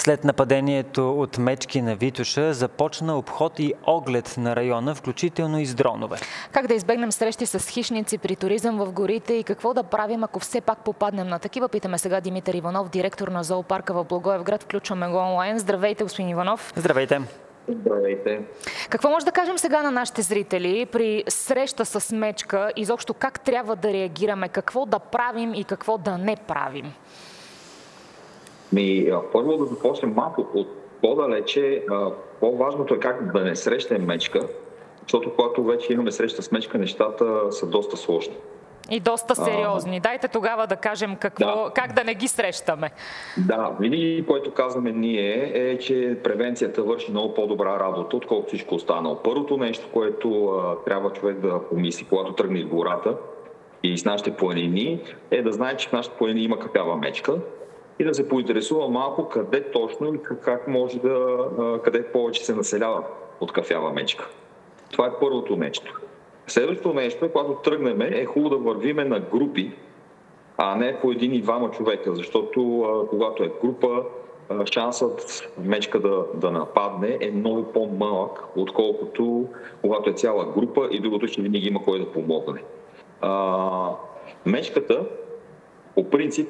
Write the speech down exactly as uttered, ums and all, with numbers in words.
След нападението от мечки на Витоша започна обход и оглед на района, включително и с дронове. Как да избегнем срещи с хищници при туризъм в горите и какво да правим, ако все пак попаднем на такива? Питаме сега Димитър Иванов, директор на зоопарка в Благоевград. Включваме го онлайн. Здравейте, господин Иванов. Здравейте. Здравейте. Какво може да кажем сега на нашите зрители при среща с мечка? Изобщо как трябва да реагираме? Какво да правим и какво да не правим? Ми, първо да започнем малко от по-далече. По-важното е как да не срещнем мечка, защото когато вече имаме среща с мечка, нещата са доста сложни. И доста сериозни. А, Дайте тогава да кажем какво, да. как да не ги срещаме. Да, винаги, което казваме ние, е, че превенцията върши много по-добра работа, отколкото всичко останало. Първото нещо, което а, трябва човек да помисли, когато тръгне в гората и с нашите планини, е да знае, че в нашите планини има кафява мечка и да се поинтересува малко къде точно и как може да, къде повече се населява от кафява мечка. Това е първото нещо. Следващото нещо, когато тръгнем, е хубаво да вървиме на групи, а не по един и двама човека, защото а, когато е група, а, шансът мечка да, да нападне е много по-малък, отколкото когато е цяла група и другото, че винаги има кой да помогне. А, мечката по принцип